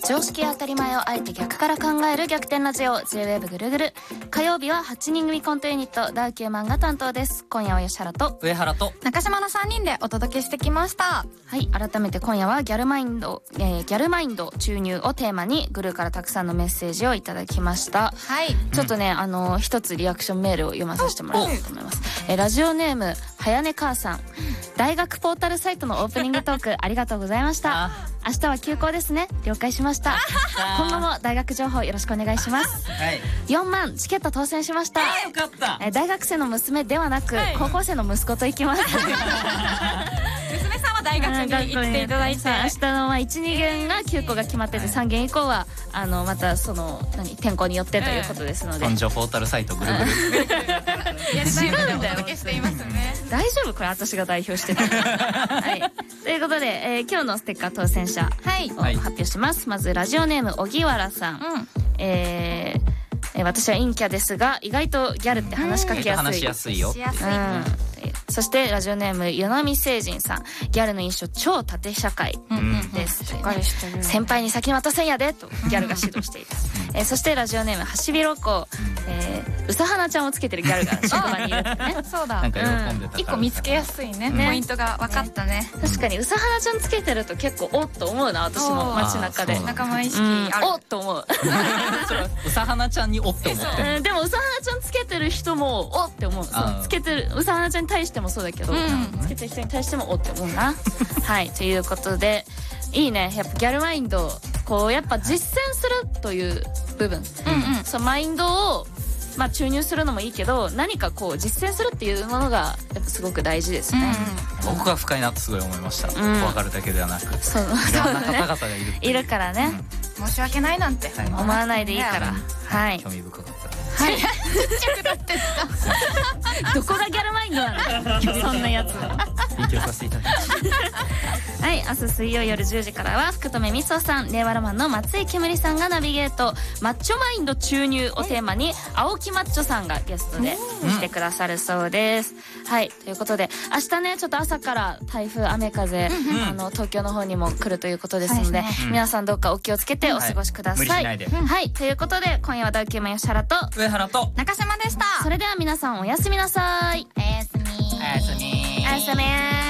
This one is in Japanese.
常識当たり前をあえて逆から考える逆転ラジオ J-WAVE ぐるぐる。火曜日は8人組コントユニットダウ9万が担当です。今夜は吉原と上原と中島の3人でお届けしてきました。 はい、改めて今夜はギャルマインド注入をテーマにグルーからたくさんのメッセージをいただきました。 はい。 ちょっとね、一つリアクションメールを読まさせてもらおうと思います。ラジオネームはやね母さん。大学ポータルサイトのオープニングトークありがとうございました。明日は休校ですね。了解しました。今後も大学情報よろしくお願いします。 はい。 4万チケット当選しました。 よかった。 大学生の娘ではなく、高校生の息子と行きます。 娘さんは大学に行っていただいて、 明日の1、2限が9個が決まってて、3限以降はまたその天候によってということですので。 根性ポータルサイトぐるぐる。 やりたいのでお届けしていますね。 大丈夫これ私が代表してる。はい。ということで、今日のステッカー当選者を発表します。まずラジオネーム荻原さん。私は陰キャですが意外とギャルって話しかけやすい。 話しやすいよ。 そしてラジオネーム湯飲み星人さん。ギャルの印象超縦社会です。先輩に先渡せんやでとギャルが指導していた。そしてラジオネームはしびろこ。うさはなちゃんをつけてるギャルが職場にいるってね。 そうだ。 なんか喜んでたから。 一個見つけやすいね。ポイントが分かったね。 確かにうさはなちゃんつけてると結構おっと思うな私も街中で。 仲間意識ある。 おっと思う。 うさはなちゃんにおって思ってる。 でもうさはなちゃんつけてる人もおって思う。つけてるうさはなちゃんに対してもそうだけど、つけてる人に対してもおって思うな。はい、ということでいいね。やっぱギャルマインドこうやっぱ実践するという部分、そのマインドを注入するのもいいけど何かこう実践するっていうものがやっぱすごく大事ですね。 僕が深いなってすごい思いました。分かるだけではなく、いろんな方々がいるからね。 申し訳ないなんて思わないでいいから。はい。 興味深かった。 はい。ちっちゃくなってた。どこがギャルマインドなの？そんなやつ。 勉強させていただきます。 はい、明日水曜夜10時からは福留美穂さん、令和ロマンの松井けむりさんがナビゲート、マッチョマインド注入をテーマに青木マッチョさんがゲストで来てくださるそうです。はい、ということで明日ねちょっと朝から台風雨風東京の方にも来るということですので、皆さんどうかお気をつけてお過ごしください。 無理しないで。 はい、ということで今夜はダウ9万吉原と上原と中島でした。 それでは皆さんおやすみなさい。 おやすみ。 おやすみ。 おやすみ。